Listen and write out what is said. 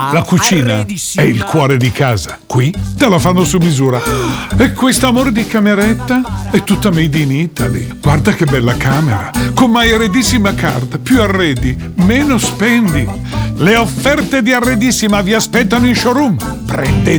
La cucina Arredissima. è il cuore di casa. Qui te la fanno su misura. E questa amore di cameretta è tutta made in Italy. Guarda che bella camera. Con My Arredissima Card. Più arredi, meno spendi. Le offerte di Arredissima vi aspettano in showroom. Prendete